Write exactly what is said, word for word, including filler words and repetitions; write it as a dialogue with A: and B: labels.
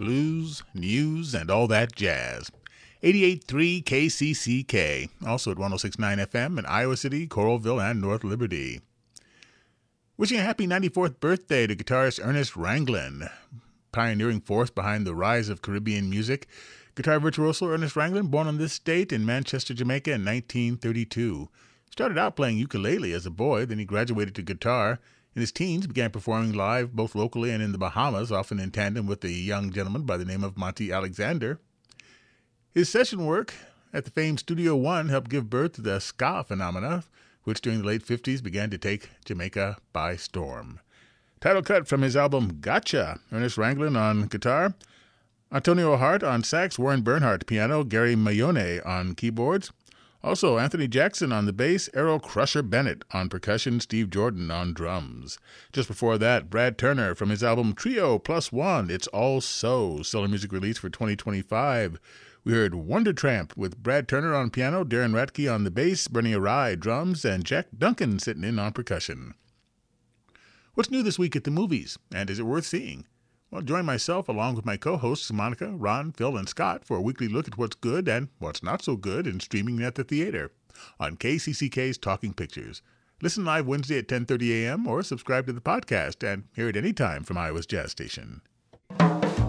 A: blues, news, and all that jazz. eighty-eight point three K C C K, also at one oh six point nine F M in Iowa City, Coralville, and North Liberty. Wishing a happy ninety-fourth birthday to guitarist Ernest Ranglin, pioneering force behind the rise of Caribbean music. Guitar virtuoso Ernest Ranglin, born on this state in Manchester, Jamaica in nineteen thirty-two. Started out playing ukulele as a boy, then he graduated to guitar. In his teens, began performing live both locally and in the Bahamas, often in tandem with a young gentleman by the name of Monty Alexander. His session work at the famed Studio One helped give birth to the ska phenomena, which during the late fifties began to take Jamaica by storm. Title cut from his album Gotcha, Ernest Ranglin on guitar, Antonio Hart on sax, Warren Bernhardt piano, Gary Mayone on keyboards. Also, Anthony Jackson on the bass, Errol Crusher Bennett on percussion, Steve Jordan on drums. Just before that, Brad Turner from his album Trio Plus One, It's All So, stellar music release for twenty twenty-five. We heard Wonder Tramp with Brad Turner on piano, Darren Ratke on the bass, Bernie Arai drums, and Jack Duncan sitting in on percussion. What's new this week at the movies, and is it worth seeing? Well, join myself along with my co-hosts Monica, Ron, Phil, and Scott for a weekly look at what's good and what's not so good in streaming at the theater on K C C K's Talking Pictures. Listen live Wednesday at ten thirty a.m. or subscribe to the podcast and hear it anytime from Iowa's Jazz Station.